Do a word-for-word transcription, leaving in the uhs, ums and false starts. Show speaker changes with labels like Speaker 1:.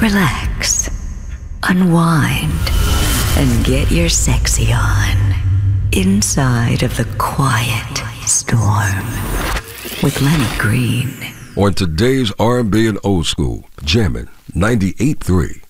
Speaker 1: relax, unwind, and get your sexy on inside of the quiet storm with Lenny Green.
Speaker 2: On today's R and B and Old School, jamming ninety-eight point three.